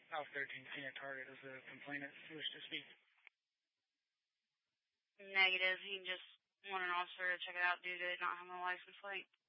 South 13th Scenic Target. Does the complainant wish to speak? Negative. He just want an officer to check it out due to not having a license plate.